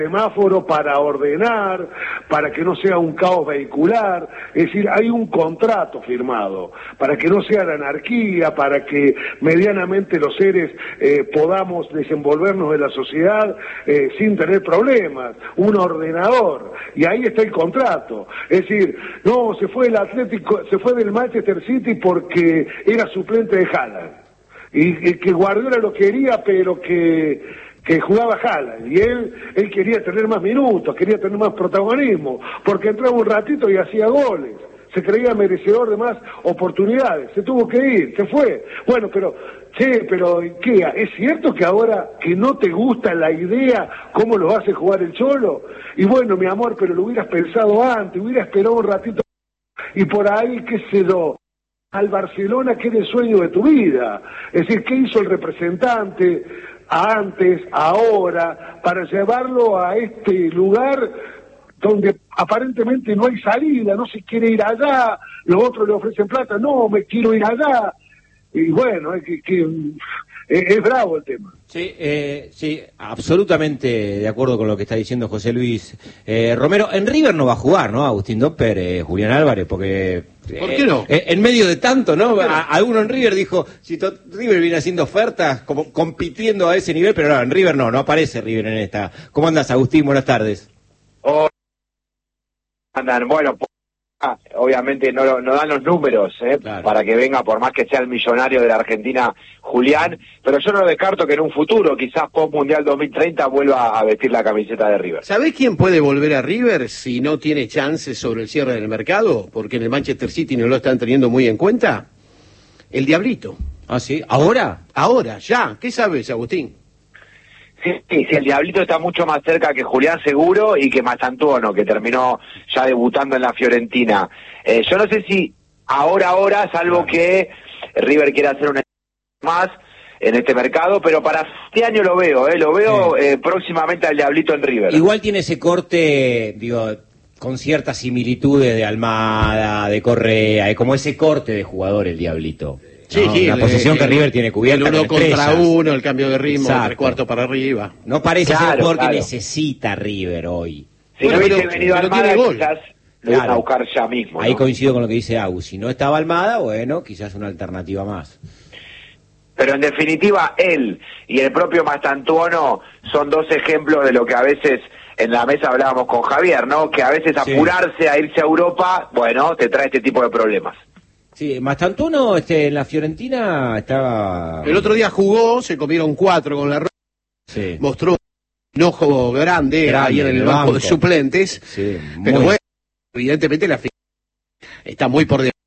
semáforo para ordenar, para que no sea un caos vehicular, es decir, hay un contrato firmado, para que no sea la anarquía, para que medianamente los seres podamos desenvolvernos en la sociedad sin tener problemas, un ordenador, y ahí está el contrato, es decir, no, se fue del Manchester City porque era suplente de Haaland, y que Guardiola lo quería, pero que jugaba Haaland, y él quería tener más minutos, quería tener más protagonismo, porque entraba un ratito y hacía goles, se creía merecedor de más oportunidades, se tuvo que ir, se fue. Bueno, pero ¿qué? ¿Es cierto que ahora que no te gusta la idea cómo lo hace jugar el Cholo? Y bueno, mi amor, pero lo hubieras pensado antes, hubieras esperado un ratito, y por ahí, qué sé yo, al Barcelona, que era el sueño de tu vida. Es decir, ¿qué hizo el representante antes, ahora, para llevarlo a este lugar donde aparentemente no hay salida, no se quiere ir allá, los otros le ofrecen plata, no, me quiero ir allá? Y bueno, es bravo el tema. Sí, sí, absolutamente de acuerdo con lo que está diciendo José Luis Romero. En River no va a jugar, ¿no? Agustín Dopper, Julián Álvarez, porque... ¿Por qué no? En medio de tanto, ¿no? Alguno en River dijo, si River viene haciendo ofertas, como compitiendo a ese nivel, pero no, en River no aparece River en esta. ¿Cómo andas, Agustín? Buenas tardes. Andan, bueno, obviamente no dan los números, claro, para que venga, por más que sea el millonario de la Argentina, Julián, pero yo no descarto que en un futuro, quizás post Mundial 2030, vuelva a vestir la camiseta de River. ¿Sabés quién puede volver a River si no tiene chances sobre el cierre del mercado? Porque en el Manchester City no lo están teniendo muy en cuenta. El Diablito. ¿Ah, sí? ¿Ahora? Ahora, ya. ¿Qué sabes, Agustín? Sí, el Diablito está mucho más cerca que Julián seguro y que Mastantuono, que terminó ya debutando en la Fiorentina. Yo no sé si ahora, salvo que River quiera hacer una más en este mercado, pero para este año lo veo próximamente al Diablito en River. Igual tiene ese corte, digo, con ciertas similitudes de Almada, de Correa, como ese corte de jugador el Diablito. Sí, ¿no? sí, la posición que River tiene cubierta. El uno con contra estrellas. uno, el cambio de ritmo, Exacto. 3/4 para arriba. No parece ser el jugador que claro. necesita River hoy. Si Bueno, no hubiese pero venido Almada, tiene gol. quizás lo iban a buscar ya mismo, ¿no? Ahí coincido con lo que dice Agus. Si no estaba Almada, bueno, quizás una alternativa más. Pero en definitiva, él y el propio Mastantuono son dos ejemplos de lo que a veces en la mesa hablábamos con Javier, ¿no? Que a veces apurarse a irse a Europa, bueno, te trae este tipo de problemas. Sí, Mastantuono en la Fiorentina estaba... El otro día jugó, se comieron 4 con la Roja. Sí. Mostró un ojo grande ahí en el banco de suplentes. Sí, pero bueno, evidentemente la está muy por debajo.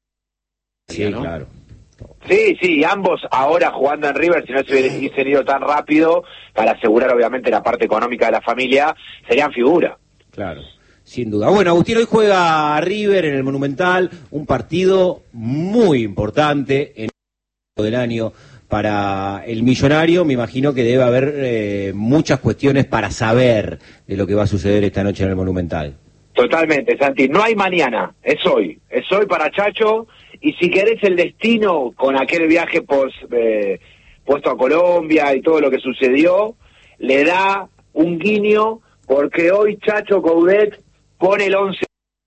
Sí, ¿no? claro. Sí, ambos ahora jugando en River, si no se hubiesen ido tan rápido, para asegurar obviamente la parte económica de la familia, serían figura. Claro, sin duda. Bueno, Agustín, hoy juega River en el Monumental, un partido muy importante en el del año para el millonario. Me imagino que debe haber muchas cuestiones para saber de lo que va a suceder esta noche en el Monumental. Totalmente, Santi, no hay mañana, es hoy para Chacho, y si querés el destino con aquel viaje puesto a Colombia y todo lo que sucedió, le da un guiño, porque hoy Chacho Coudet pone el 11.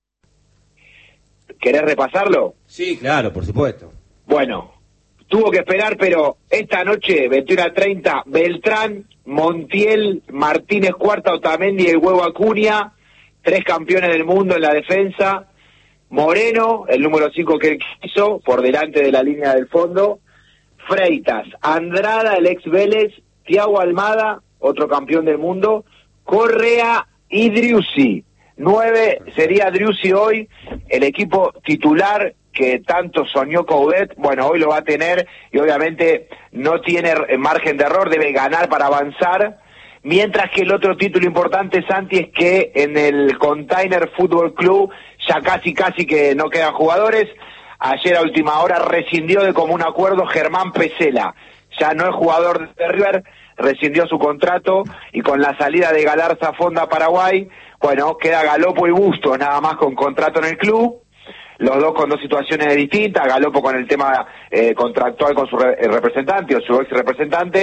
¿Querés repasarlo? Sí, claro, por supuesto. Bueno, tuvo que esperar, pero esta noche, 21:30, Beltrán, Montiel, Martínez Cuarta, Otamendi y el Huevo Acuña, 3 campeones del mundo en la defensa, Moreno, el número 5 que él quiso, por delante de la línea del fondo, Freitas, Andrada, el ex Vélez, Thiago Almada, otro campeón del mundo, Correa y Driussi. 9 sería Driussi hoy, el equipo titular que tanto soñó Coudet, bueno, hoy lo va a tener y obviamente no tiene margen de error, debe ganar para avanzar. Mientras que el otro título importante, Santi, es que en el Container Fútbol Club ya casi que no quedan jugadores. Ayer a última hora rescindió de común acuerdo Germán Pesela. Ya no es jugador de River, rescindió su contrato y con la salida de Galarza Fonda a Paraguay, bueno, queda Galopo y Bustos nada más con contrato en el club. Los dos con 2 situaciones distintas, Galopo con el tema contractual con su representante o su ex representante,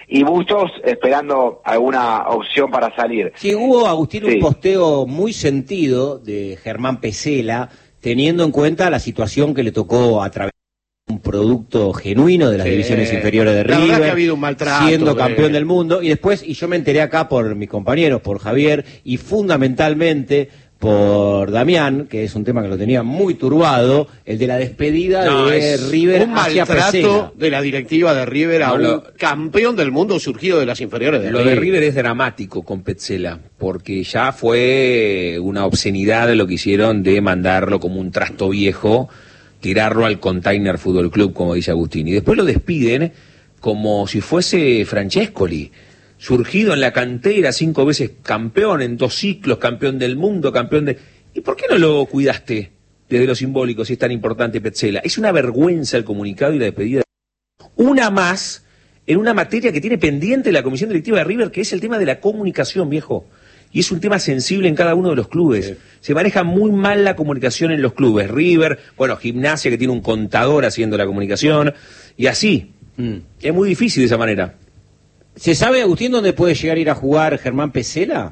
y Bustos esperando alguna opción para salir. Sí, hubo, Agustín, un posteo muy sentido de Germán Pesela, teniendo en cuenta la situación que le tocó atravesar, un producto genuino de las divisiones inferiores de River, la verdad que ha habido un maltrato, siendo campeón del mundo, y después, y yo me enteré acá por mis compañeros, por Javier, y fundamentalmente por Damián, que es un tema que lo tenía muy turbado, el de la despedida de River un hacia maltrato Pesela. de la directiva de River a un campeón del mundo surgido de las inferiores de River. Lo de River es dramático con Petzela, porque ya fue una obscenidad lo que hicieron de mandarlo como un trasto viejo, tirarlo al Container Fútbol Club, como dice Agustín, y después lo despiden como si fuese Francescoli, surgido en la cantera, 5 veces campeón, en 2 ciclos, campeón del mundo, campeón de... ¿Y por qué no lo cuidaste desde lo simbólico si es tan importante Petzela? Es una vergüenza el comunicado y la despedida. Una más en una materia que tiene pendiente la comisión directiva de River, que es el tema de la comunicación, viejo. Y es un tema sensible en cada uno de los clubes. Sí. Se maneja muy mal la comunicación en los clubes. River, bueno, Gimnasia, que tiene un contador haciendo la comunicación, y así. Es muy difícil de esa manera. ¿Se sabe, Agustín, dónde puede llegar a ir a jugar Germán Pesela?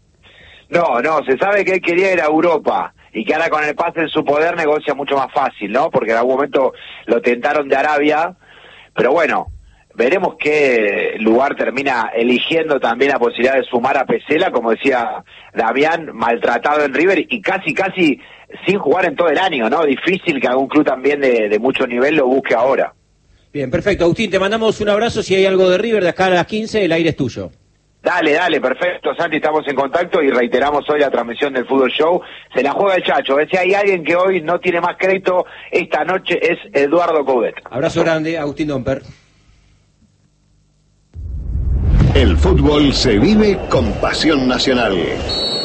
No, se sabe que él quería ir a Europa y que ahora con el pase en su poder negocia mucho más fácil, ¿no? Porque en algún momento lo tentaron de Arabia, pero bueno, veremos qué lugar termina eligiendo también la posibilidad de sumar a Pesela, como decía Damián, maltratado en River y casi sin jugar en todo el año, ¿no? Difícil que algún club también de mucho nivel lo busque ahora. Bien, perfecto. Agustín, te mandamos un abrazo. Si hay algo de River de acá a las 15, el aire es tuyo. Dale, perfecto, Santi, estamos en contacto y reiteramos hoy la transmisión del Fútbol Show. Se la juega el Chacho. Si hay alguien que hoy no tiene más crédito esta noche es Eduardo Coudet. Abrazo grande, Agustín Domper. El fútbol se vive con pasión nacional.